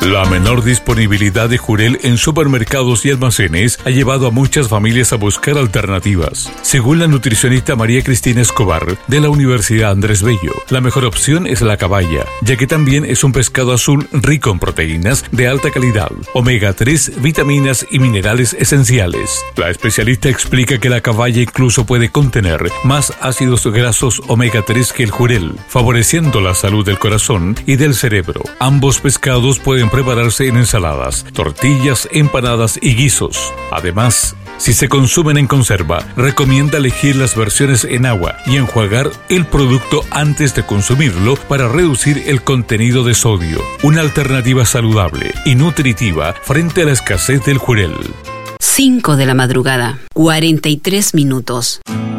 La menor disponibilidad de jurel en supermercados y almacenes ha llevado a muchas familias a buscar alternativas. Según la nutricionista María Cristina Escobar de la Universidad Andrés Bello, la mejor opción es la caballa, ya que también es un pescado azul rico en proteínas de alta calidad, omega 3, vitaminas y minerales esenciales. La especialista explica que la caballa incluso puede contener más ácidos grasos omega 3 que el jurel, favoreciendo la salud del corazón y del cerebro. Ambos pescados pueden prepararse en ensaladas, tortillas, empanadas y guisos. Además, si se consumen en conserva, recomienda elegir las versiones en agua y enjuagar el producto antes de consumirlo para reducir el contenido de sodio. Una alternativa saludable y nutritiva frente a la escasez del jurel. 5 de la madrugada, 43 minutos.